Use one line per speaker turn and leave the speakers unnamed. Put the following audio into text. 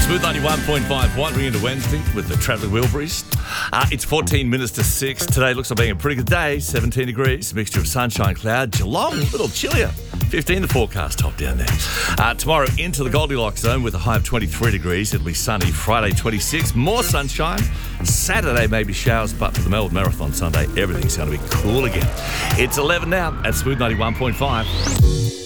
Smooth 91.5, wandering into Wednesday with the Travelling Wilburys. It's 14 minutes to 6. Today looks like being a pretty good day. 17 degrees, mixture of sunshine, cloud. Geelong, a little chillier. 15 the forecast, top down there. Tomorrow into the Goldilocks zone with a high of 23 degrees. It'll be sunny. Friday 26, more sunshine. Saturday maybe showers, but for the Melbourne Marathon Sunday, everything's going to be cool again. It's 11 now at Smooth 91.5.